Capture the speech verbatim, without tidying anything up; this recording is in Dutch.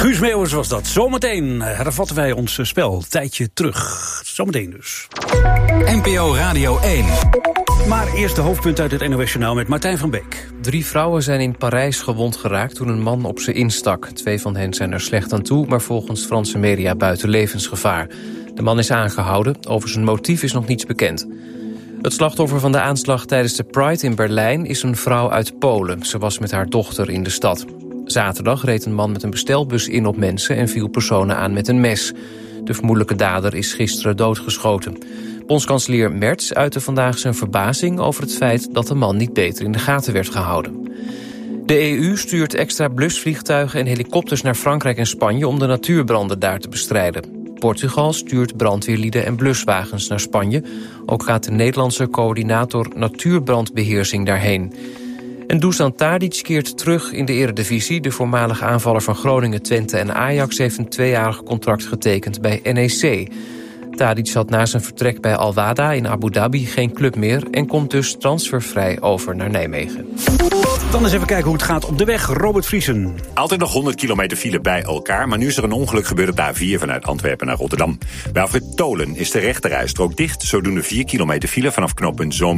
Guus Meeuwers was dat. Zometeen hervatten wij ons spel. Tijdje terug. Zometeen dus. N P O Radio één. Maar eerst de hoofdpunt uit het N O S-journaal met Martijn van Beek. Drie vrouwen zijn in Parijs gewond geraakt toen een man op ze instak. Twee van hen zijn er slecht aan toe, maar volgens Franse media buiten levensgevaar. De man is aangehouden. Over zijn motief is nog niets bekend. Het slachtoffer van de aanslag tijdens de Pride in Berlijn is een vrouw uit Polen. Ze was met haar dochter in de stad. Zaterdag reed een man met een bestelbus in op mensen en viel personen aan met een mes. De vermoedelijke dader is gisteren doodgeschoten. Bondskanselier Merz uitte vandaag zijn verbazing over het feit dat de man niet beter in de gaten werd gehouden. De E U stuurt extra blusvliegtuigen en helikopters naar Frankrijk en Spanje om de natuurbranden daar te bestrijden. Portugal stuurt brandweerlieden en bluswagens naar Spanje. Ook gaat de Nederlandse coördinator natuurbrandbeheersing daarheen. En Dusan Tadic keert terug in de Eredivisie. De voormalige aanvaller van Groningen, Twente en Ajax heeft een tweejarig contract getekend bij N E C. Tadic had na zijn vertrek bij Al Wahda in Abu Dhabi geen club meer en komt dus transfervrij over naar Nijmegen. Dan eens even kijken hoe het gaat op de weg. Robert Vriesen. Altijd nog honderd kilometer file bij elkaar, maar nu is er een ongeluk gebeurd op de A vier vanuit Antwerpen naar Rotterdam. Bij afrit Tolen is de rechterrijstrook dicht, zodoende vier kilometer file vanaf knooppunt Zoom